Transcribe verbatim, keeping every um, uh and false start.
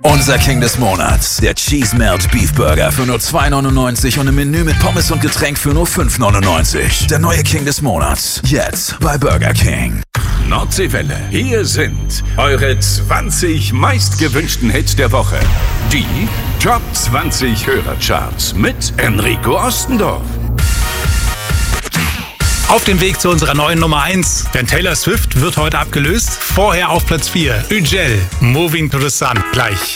Unser King des Monats, der Cheese Melt Beef Burger für nur zwei neunundneunzig und im Menü mit Pommes und Getränk für nur fünf neunundneunzig. Der neue King des Monats, jetzt bei Burger King. Nordseewelle, hier sind eure zwanzig meistgewünschten Hits der Woche. Die Top zwanzig Hörercharts mit Enrico Ostendorf. Auf dem Weg zu unserer neuen Nummer eins, denn Taylor Swift wird heute abgelöst. Vorher auf Platz vier, Ügel, Moving to the Sun. Gleich.